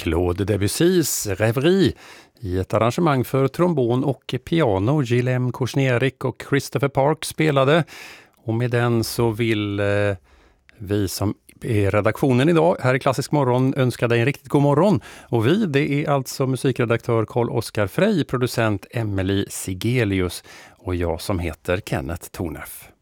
Claude Debussys Rêverie i ett arrangemang för trombon och piano. Guillaume Kusnierik och Christopher Park spelade. Och med den så vill vi som är redaktionen idag här i Klassisk morgon önska dig en riktigt god morgon. Och vi, det är alltså musikredaktör Carl-Oskar Frey, producent Emily Sigelius och jag som heter Kenneth Tornef.